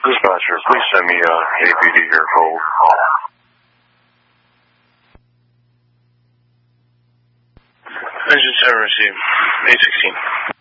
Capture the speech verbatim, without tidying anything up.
Dispatcher, please send me a A P D here, hold. Engine seven received. eight sixteen.